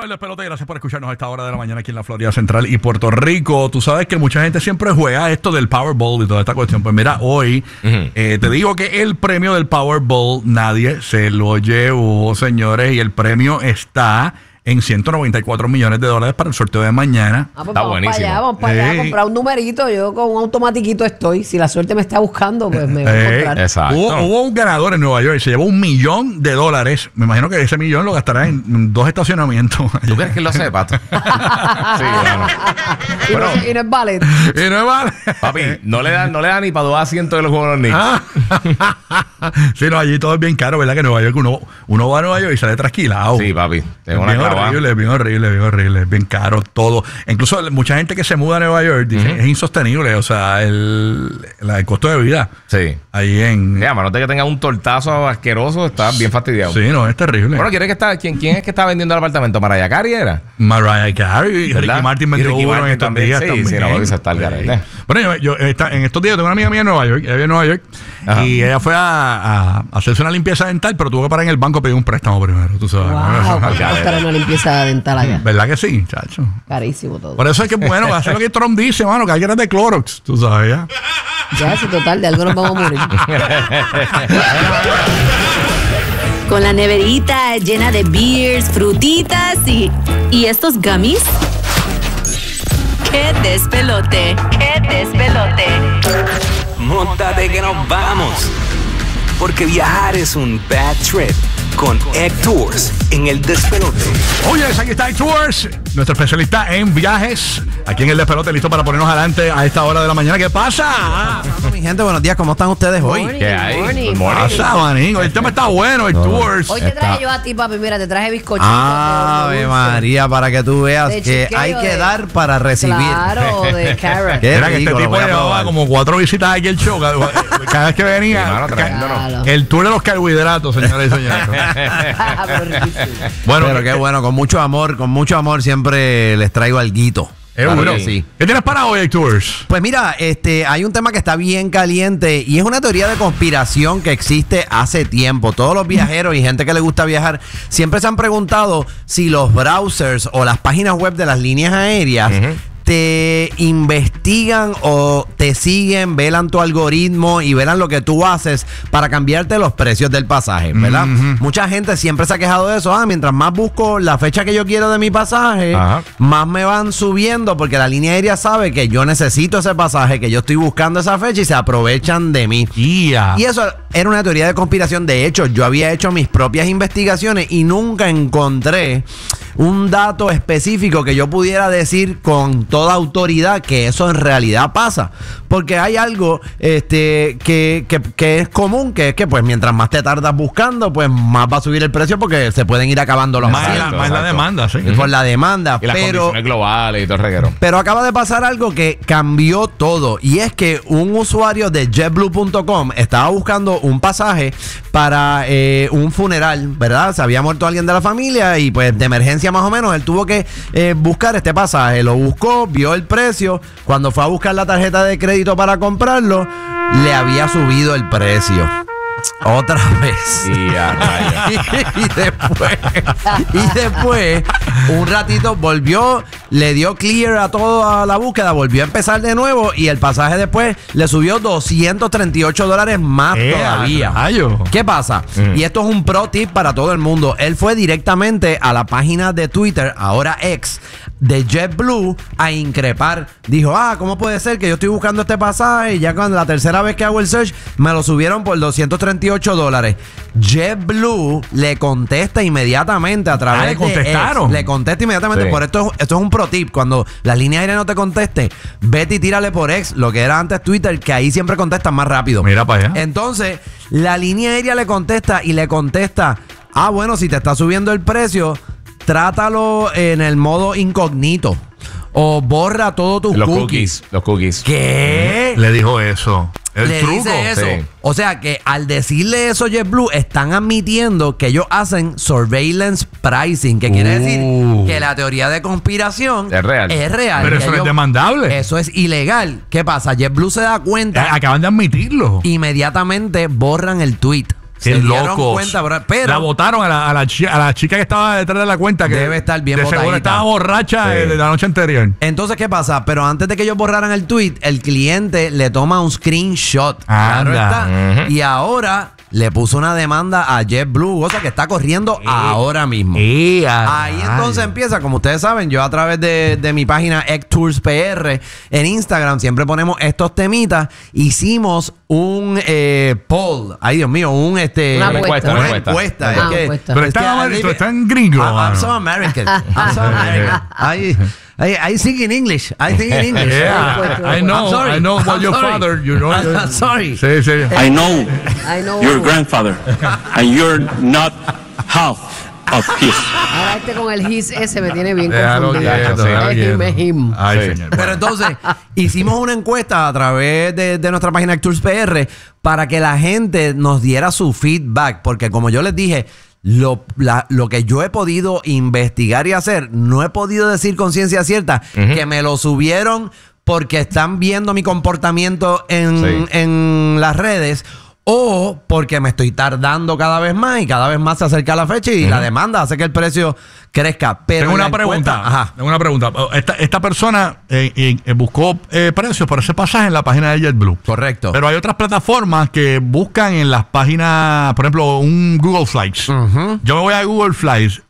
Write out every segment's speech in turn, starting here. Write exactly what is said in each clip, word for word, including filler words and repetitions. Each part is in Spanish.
show del Despelote. Gracias por escucharnos a esta hora de la mañana aquí en la Florida Central y Puerto Rico. Tú sabes que mucha gente siempre juega esto del Powerball y toda esta cuestión. Pues mira, hoy uh-huh. eh, te digo que el premio del Powerball nadie se lo llevó, señores. Y el premio está en ciento noventa y cuatro millones de dólares para el sorteo de mañana. Ah, pues está vamos buenísimo. Para allá, vamos para allá a comprar un numerito. Yo con un automatiquito estoy. Si la suerte me está buscando, pues me voy a encontrar. Exacto. Hubo, hubo un ganador en Nueva York y se llevó un millón de dólares. Me imagino que ese millón lo gastará en dos estacionamientos. ¿Tú crees que lo sepa? Sí, bueno. Y, bueno. No, y no es ballet. Y no es ballet. Papi, no le da, no le da ni para dos asientos de los juegos de los niños. Sí, no, allí todo es bien caro, ¿verdad? Que Nueva York, uno, uno va a Nueva York y sale trasquilado. Sí, papi. Es una bien horrible, bien horrible, bien horrible. Es bien caro todo. Incluso mucha gente que se muda a Nueva York dice uh-huh. es insostenible. O sea, el, la, el costo de vida. Sí. Ahí en... Sí, a menos de que tenga un tortazo asqueroso, está bien fastidiado. Sí, no, es terrible. Bueno, ¿quién es que está, quién, quién es que está vendiendo el apartamento? ¿Mariah Carey era? Mariah Carey. ¿Verdad? Ricky Martin vendió uno en estos días sí, también. Sí, no, dice está el garete. Bueno, yo, yo está, en estos días tengo una amiga mía en Nueva York. Ella vive en Nueva York. Ajá. Y ella fue a, a hacerse una limpieza dental, pero tuvo que parar en el banco a pedir un préstamo primero. Tú sabes. Wow, ¿cuánto costará una limpieza dental allá? ¿Verdad que sí, chacho? Carísimo todo. Por eso es que bueno, hacer lo que Trump dice, mano, que hay que eran de Clorox, tú sabes, ¿ya? Ya, sí, total, de algo nos vamos a morir. Con la neverita llena de beers, frutitas y... ¿Y estos gummies? ¡Qué despelote! ¡Qué despelote! Móntate que nos vamos. Porque viajar es un bad trip. Con Egg Tours en el Despelote. Oye, aquí está Egg Tours, nuestro especialista en viajes. Aquí en el Despelote, listo para ponernos adelante a esta hora de la mañana. ¿Qué pasa? Bueno, mi gente, buenos días. ¿Cómo están ustedes hoy? Morning, ¿Qué hay? Morning, ¿Qué pasa, manín? El tema está bueno, Egg Tours. Hoy te traje yo a ti, papi. Mira, te traje bizcochitos. Ave María, para que tú veas de que hay que de, dar para recibir. Claro, de carrot. Era que este tipo llevaba como cuatro visitas aquí el show. Cada, cada vez que venía, sí, mano, claro. El tour de los carbohidratos, señores y señores. Bueno, pero qué bueno, con mucho amor, con mucho amor siempre les traigo alguito. Claro, bueno, sí. ¿Qué tienes para hoy, Tours? Pues mira, este, hay un tema que está bien caliente y es una teoría de conspiración que existe hace tiempo. Todos los viajeros y gente que le gusta viajar siempre se han preguntado si los browsers o las páginas web de las líneas aéreas uh-huh. te investigan o te siguen, velan tu algoritmo y velan lo que tú haces para cambiarte los precios del pasaje, ¿verdad? Uh-huh. Mucha gente siempre se ha quejado de eso. Ah, mientras más busco la fecha que yo quiero de mi pasaje, uh-huh. más me van subiendo porque la línea aérea sabe que yo necesito ese pasaje, que yo estoy buscando esa fecha y se aprovechan de mí. Yeah. Y eso era una teoría de conspiración. De hecho, yo había hecho mis propias investigaciones y nunca encontré un dato específico que yo pudiera decir con toda autoridad que eso en realidad pasa, porque hay algo este que, que, que es común, que es que pues mientras más te tardas buscando, pues más va a subir el precio porque se pueden ir acabando los más, asientos. La, más la demanda, sí. Por la demanda, y las pero condiciones globales y todo el reguero. Pero acaba de pasar algo que cambió todo, y es que un usuario de JetBlue punto com estaba buscando un pasaje para eh, un funeral, ¿verdad? Se había muerto alguien de la familia y pues de emergencia más o menos él tuvo que eh, buscar este pasaje. Lo buscó, vio el precio. Cuando fue a buscar la tarjeta de crédito para comprarlo, le había subido el precio. Otra vez. Y, ya, y, y después, y después, un ratito volvió, le dio clear a toda la búsqueda, volvió a empezar de nuevo y el pasaje después le subió doscientos treinta y ocho dólares más eh, todavía. Rayo. ¿Qué pasa? Mm. Y esto es un pro tip para todo el mundo. Él fue directamente a la página de Twitter, ahora X, de JetBlue a increpar. Dijo, ah, ¿cómo puede ser que yo estoy buscando este pasaje y ya cuando la tercera vez que hago el search me lo subieron por doscientos treinta y ocho dólares? JetBlue le contesta inmediatamente a través ah, de le contestaron. X. Le contesta inmediatamente. Sí. Por esto, esto es un pro tip. Cuando la línea aérea no te conteste, vete y tírale por X, lo que era antes Twitter, que ahí siempre contestan más rápido. Mira para allá. Entonces, la línea aérea le contesta y le contesta, ah, bueno, si te está subiendo el precio, trátalo en el modo incógnito o borra todos tus los cookies. cookies. Los cookies. ¿Qué? Le dijo eso. El le truco. Dice eso. Sí. O sea que al decirle eso JetBlue están admitiendo que ellos hacen surveillance pricing, que uh. quiere decir que la teoría de conspiración es real. Es real. Pero eso ellos, es demandable. Eso es ilegal. ¿Qué pasa? JetBlue se da cuenta. Eh, acaban de admitirlo. Inmediatamente borran el tweet. Qué se dieron locos. cuenta, bro, pero la votaron a la, a, la chi- a la chica que estaba detrás de la cuenta. Que debe estar bien de seguro botadita. estaba borracha Sí. eh, de la noche anterior. entonces, ¿qué pasa? Pero antes de que ellos borraran el tweet, el cliente le toma un screenshot. Claro Anda. está. Ujú. Y ahora le puso una demanda a JetBlue, cosa que está corriendo ahora mismo. Eh, a Ahí rayos. entonces empieza, como ustedes saben, yo a través de, de mi página Ectours P R en Instagram siempre ponemos estos temitas. Hicimos un eh, poll, ay Dios mío, un este Una encuesta, una una encuesta. encuesta. Ah, Es que- encuesta. Pero es que está, I tú live- estás en gringo. I'm, I'm mano. so American. I'm so American. I, I, I think in English. I think in English. Yeah, I know, I'm sorry. I know what I'm your sorry. father, you know. I'm sorry. Sí, sí. I know I know. your grandfather, and you're not half of his. Ahora este con el his ese me tiene bien Déjalo confundido. quieto, sí. déjalo Es quieto. him, es him. Ay, Sí. señor. Pero entonces, hicimos una encuesta a través de, de nuestra página Ectours P R para que la gente nos diera su feedback. Porque como yo les dije, lo, la- lo que yo he podido investigar y hacer, no he podido decir con ciencia cierta que me lo subieron porque están viendo mi comportamiento en, Sí. en las redes. O porque me estoy tardando cada vez más y cada vez más se acerca la fecha y la demanda hace que el precio crezca. Pero Tengo la una encuesta- pregunta. Ajá. Tengo una pregunta. Esta, esta persona eh, eh, eh, buscó eh, precios por ese pasaje en la página de JetBlue. Correcto. Pero hay otras plataformas que buscan en las páginas, por ejemplo, un Google Flights. Yo me voy a Google Flights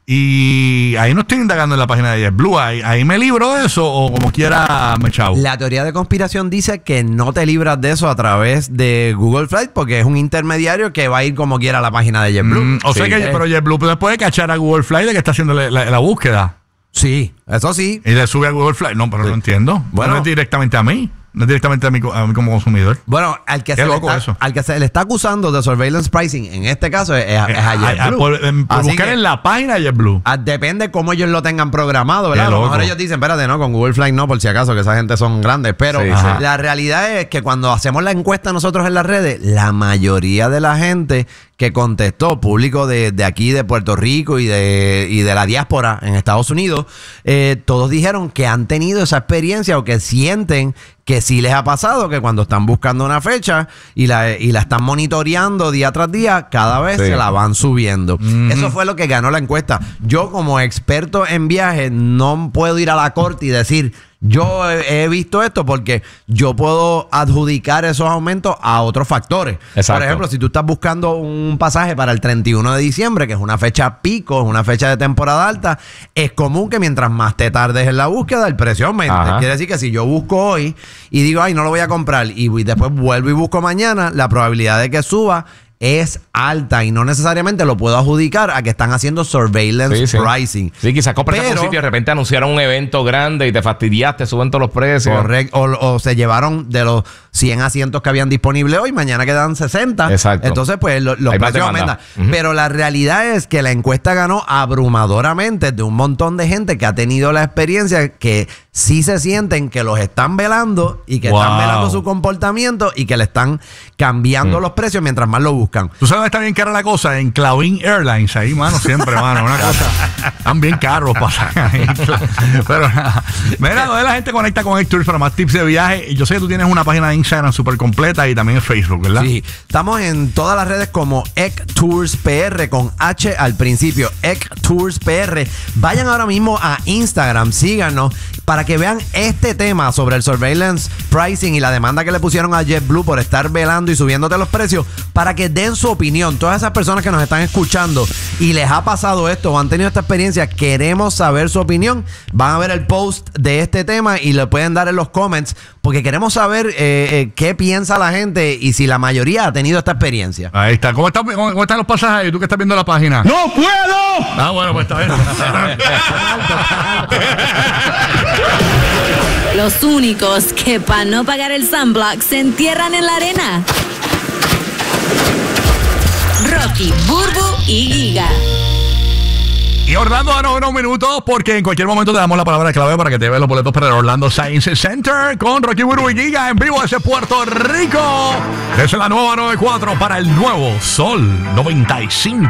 y ahí no estoy indagando en la página de JetBlue. Ahí, ahí me libro de eso o como quiera me chavo. La teoría de conspiración dice que no te libras de eso a través de Google Flight porque es un intermediario que va a ir como quiera a la página de JetBlue. Mm, o sea Sí. que, pero JetBlue pues, puede cachar a Google Flights de que está haciendo la, la- la búsqueda Sí, eso sí. y le sube a Google Flights. No, pero no entiendo. Bueno. Bueno, no es directamente a mí. No es directamente a mí, co- a mí como consumidor. Bueno, al que, Qué se le loco está, eso. al que se le está acusando de surveillance pricing, en este caso es, es a, es a Eh, JetBlue. a- a- por, em, por Así buscar que, en la página de JetBlue. ah, depende cómo ellos lo tengan programado, ¿verdad? Qué A lo loco. mejor ellos dicen, espérate, no, con Google Flight no, por si acaso, que esa gente son grandes. Pero Sí, sí. la realidad es que cuando hacemos la encuesta nosotros en las redes, la mayoría de la gente que contestó, público de, de aquí, de Puerto Rico y de, y de la diáspora en Estados Unidos, eh, todos dijeron que han tenido esa experiencia o que sienten que sí les ha pasado, que cuando están buscando una fecha y la, y la están monitoreando día tras día, cada vez Sí. se la van subiendo. Eso fue lo que ganó la encuesta. Yo como experto en viajes no puedo ir a la corte y decir, yo he, he visto esto porque yo puedo adjudicar esos aumentos a otros factores. Exacto. Por ejemplo, si tú estás buscando un pasaje para el treinta y uno de diciembre, que es una fecha pico, es una fecha de temporada alta, es común que mientras más te tardes en la búsqueda, el precio aumente. Ajá. Quiere decir que si yo busco hoy y digo, ay, no lo voy a comprar, y voy- después vuelvo y busco mañana, la probabilidad de que suba es alta y no necesariamente lo puedo adjudicar a que están haciendo surveillance Sí, sí. pricing. Sí, quizás compras en Pero- un sitio y de repente anunciaron un evento grande y te fastidiaste, suben todos los precios. Correcto. O, o se llevaron de los cien asientos que habían disponibles hoy, mañana quedan sesenta. Exacto. Entonces, pues lo- los Hay más precios demanda. aumentan. Ujú. Pero la realidad es que la encuesta ganó abrumadoramente de un montón de gente que ha tenido la experiencia que sí se sienten que los están velando y que Wow. están velando su comportamiento y que le están cambiando Mm. los precios mientras más lo buscan. ¿Tú sabes dónde está bien cara la cosa? En Clavin Airlines. Ahí, mano, siempre, mano. Una cosa. Están bien caros pasajes. Pero nada. Mira, donde la gente conecta con Ectours para más tips de viaje. Y yo sé que tú tienes una página de Instagram súper completa y también en Facebook, ¿verdad? Sí, estamos en todas las redes como Ectours P R con H al principio, Ectours P R. Vayan ahora mismo a Instagram, síganos para que vean este tema sobre el surveillance pricing y la demanda que le pusieron a JetBlue por estar velando y subiéndote los precios, para que den su opinión. Todas esas personas que nos están escuchando y les ha pasado esto o han tenido esta experiencia, queremos saber su opinión. Van a ver el post de este tema y le pueden dar en los comments porque queremos saber eh, eh, qué piensa la gente y si la mayoría ha tenido esta experiencia. Ahí está. ¿Cómo, está, cómo, cómo están los pasajes? ¿Tú que estás viendo la página? ¡No puedo! Ah, bueno, pues está bien. Los únicos que para no pagar el sunblock se entierran en la arena. Rocky, Burbu y Giga. Y Orlando, danos unos minutos porque en cualquier momento te damos la palabra clave para que te veas los boletos para el Orlando Science Center con Rocky, Burbu y Giga en vivo desde Puerto Rico. Desde la nueva noventa y cuatro para el nuevo Sol noventa y cinco.